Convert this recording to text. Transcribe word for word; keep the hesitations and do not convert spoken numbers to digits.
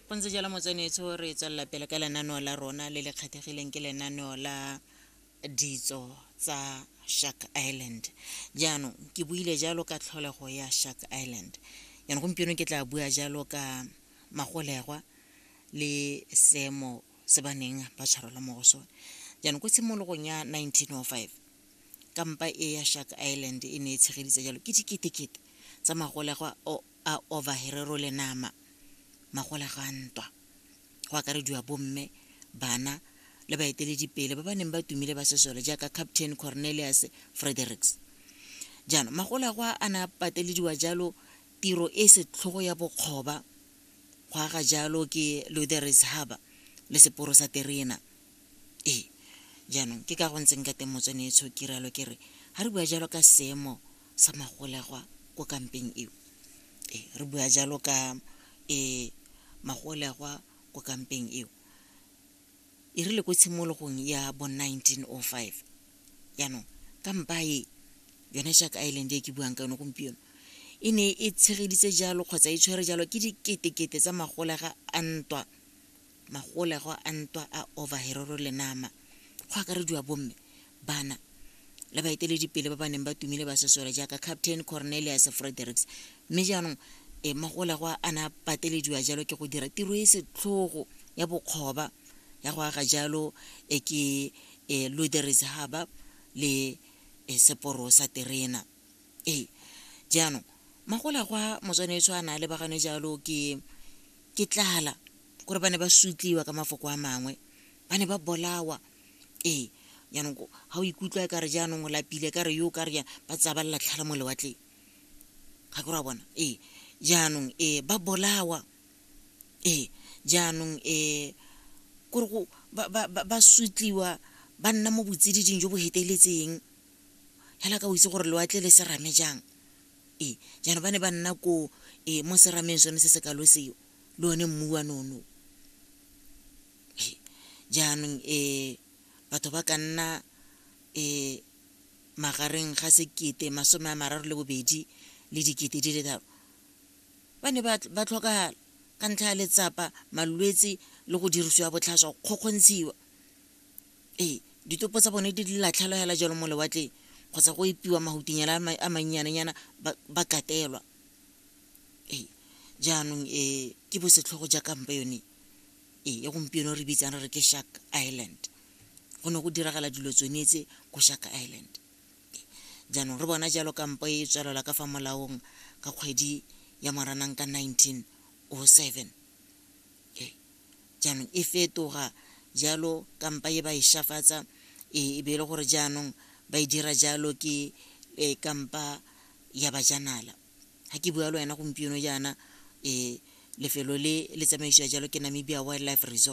Pontse jala motsenetso re tsalla pele ka lenaneo la rona le le kgethegileng ke lenaneo la ditso tsa Shark Island. Jaanong ke buile jalo ka tlholego ya Shark Island. Jaanong gompieno ke tla bua jalo ka Magolegwa le seemo se baneng ba tshwarela mo go sone. Jaanong ko tshimologong ya nineteen oh five kampa e ya Shark Island e ne e tshegeditse jalo ke diketekete tsa Magolegwa a overherero le nama. Magolegwa a ntwa go akarediwa bomme bana le baeteledipele ba ba neng ba tumile ba sesole jaaka Captain Cornelius Fredericks. Jaanong Magolegwa a na patelediwa jalo tiro e setlhogo ya bokgoba go aga jalo ke Lourdes Harbour le seporo sa terena. E jaanong ke ka go ntseng ka teng motsenetso ke ralo ke re ha re bua jalo ka seemo sa Magolegwa go kampeng eo. E re bua jalo ka e Magolegwa go kampeng eo e rile go tshimologong ya bo nineteen oh five. Jaanong kampa e yone Shark Island e ke buang ka yone gompieno e ne e tshegeditse jalo kgotsa e tshwere jalo ke diketekete tsa Magolegwa a ntwa. Magolegwa a ntwa a overherero le nama go akarediwa bomme bana le baeteledipele ba ba neng ba tumile ba sesole jaaka Captain Cornelius Fredericks. Mme jaanong e Magolegwa a na patelediwa jalo ke go dira tiro e setlhogo ya bokgoba ya go aga jalo e ke e Lourdes Harbour le e seporo sa terena. E jaanong Magolegwa motsenetso a na le bagane jalo ke ke tlala gore bane ba sutliwa ka mafoko a mangwe bane ba bolawa. E jaanong ha o ikutlwa ka re jaanong o lapile ka re yo ka re ba tsaballa tlhala mo lewatleng ga go ra bona. E jaanong e ba bolawa. E jaanong e gore go ba ba ba sutliwa ba nna mo botsididing jo bo heteletseng hela ka o itse gore lewatle le serame jang. E jaanong ba ne ba nna ko e mo serameng sone se se ka loseo le one mmua nono. E jaanong e batho ba ka nna e magareng ga sekete masome a mararo le bobedi le dikete di le tharo ba ne ba tlhoka ka ntlha ya letsapa malwetse le go dirisiwa botlhaswa go kgontshiwa. E ditopo tsa bone di latlhelwa hela jalo mo lewatleng kgotsa go ipiwa mahutinyana a mannyanenyana ba katelwa. E jaanong e ke bo setlhogo ja kampa yone e ya gompieno re bitsang re ke Shark Island. Go ne go diragala dilo tsonetse go Shark Island. Jaanong re bona jalo kampa e tswelela ka fa molaong ka kgwedi ya Moranang ka nineteen oh seven. E jaanong e fetoga jalo kampa e ba e shafatsa e be le gore jaanong ba e dira jalo ke e kampa ya bajanala. Ha ke bua le wena gompieno jaana e lefelo le le tsamaisiwa jalo ke Namibia Wildlife Resort.